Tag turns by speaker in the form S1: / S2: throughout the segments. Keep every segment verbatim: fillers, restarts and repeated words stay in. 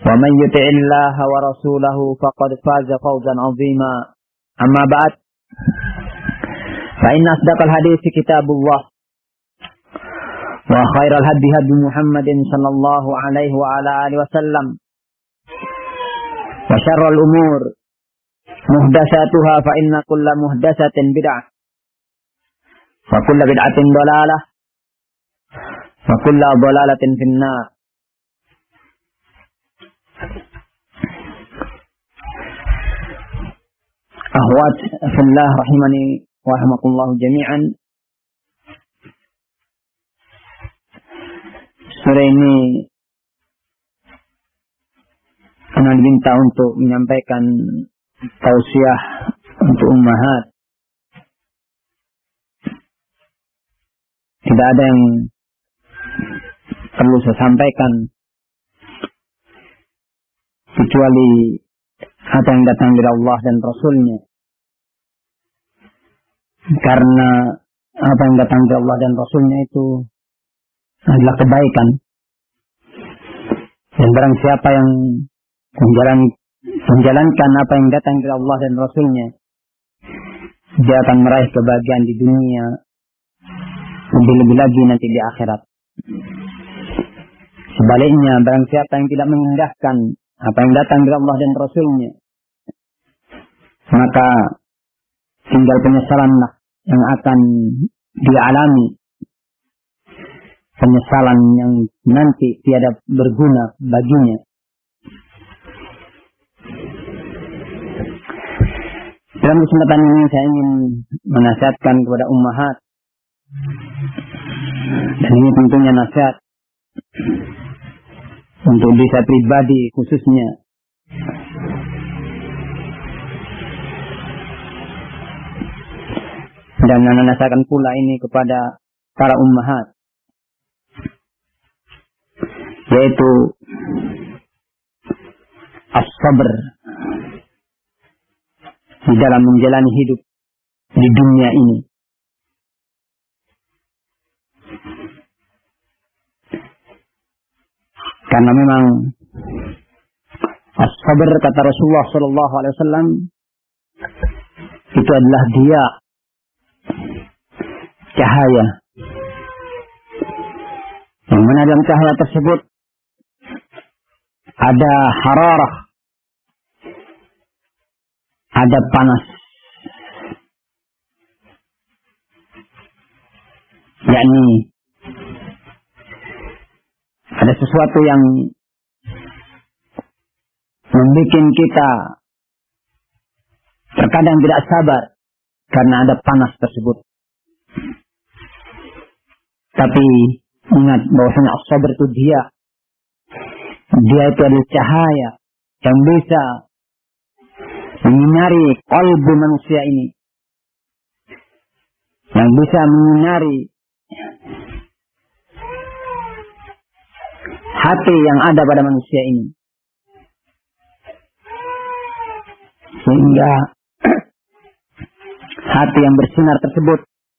S1: ومن يطع الله ورسوله فقد فاز فوزا عظيما أما بعد فإن أصدق الحديث كتاب الله وخير الهدي هدي محمد صلى الله عليه وعلى آله وسلم وشر الأمور محدثاتها فإن كل محدثة بدعة وكل بدعة ضلالة وكل ضلالة في النار. Akhwat fillah rahimani wa rahimakumullah jami'an. Sore ini Ana diminta untuk menyampaikan tausiah untuk ummahat. Tidak ada yang perlu saya sampaikan kecuali apa yang datang dari Allah dan Rasulnya. Karena apa yang datang dari Allah dan Rasulnya itu adalah kebaikan. Dan barang siapa yang menjalan, menjalankan apa yang datang dari Allah dan Rasulnya, dia akan meraih kebahagiaan di dunia, lebih-lebih lagi nanti di akhirat. Sebaliknya, barang siapa yang tidak mengindahkan apa yang datang dari Allah dan Rasulnya, maka tinggal penyesalanlah yang akan dialami, penyesalan yang nanti tiada berguna baginya. Dalam kesempatan ini saya ingin menasihatkan kepada ummahat, dan ini tentunya nasihat untuk diri saya pribadi khususnya. Dan saya nasihatkan pula ini kepada para ummahat, yaitu as-sabr di dalam menjalani hidup di dunia ini. Karena memang as-sabr, kata Rasulullah sallallahu alaihi wasallam, itu adalah dia cahaya. Yang mana dalam cahaya tersebut ada hararah, ada panas, yakni ada sesuatu yang membuat kita terkadang tidak sabar karena ada panas tersebut. Tapi ingat bahwasanya as-sabr itu dia, dia itu adalah cahaya yang bisa menyinari qalbu manusia ini, yang bisa menyinari hati yang ada pada manusia ini, sehingga hati yang bersinar tersebut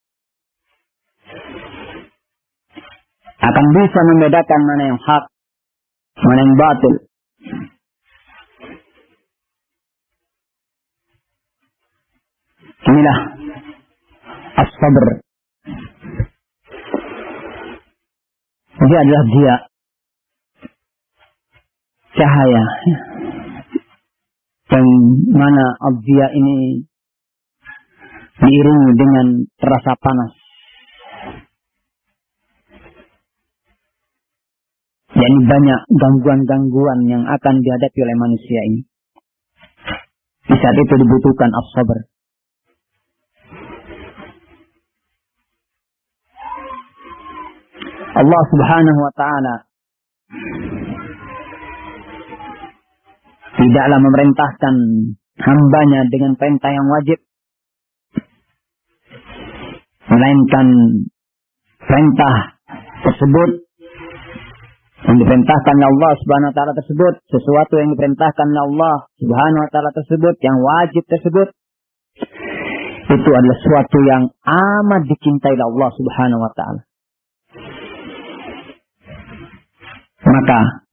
S1: akan bisa membedakan mana yang hak, mana yang batil. Inilah as-sabr. Dia adalah dia cahaya yang mana dia ini diiringi dengan terasa panas. Yani banyak gangguan-gangguan yang akan dihadapi oleh manusia ini. Di saat itu dibutuhkan as-sabr. Allah Subhanahu wa ta'ala tidaklah memerintahkan hambanya dengan perintah yang wajib, melainkan perintah tersebut yang diperintahkan oleh Allah Subhanahu wa ta'ala tersebut, sesuatu yang diperintahkan oleh Allah Subhanahu wa ta'ala tersebut, yang wajib tersebut, itu adalah sesuatu yang amat dicintai oleh Allah Subhanahu wa ta'ala. Maka